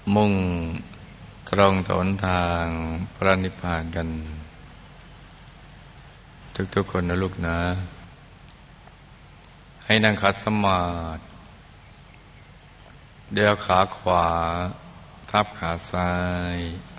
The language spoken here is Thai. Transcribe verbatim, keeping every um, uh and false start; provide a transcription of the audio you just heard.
มุ่งตรงต่อหนทางพระนิพพานกัน ทุกๆคนนะลูกนะให้นั่งขัดสมาธิเดี๋ยวขาขวาทับขาซ้าย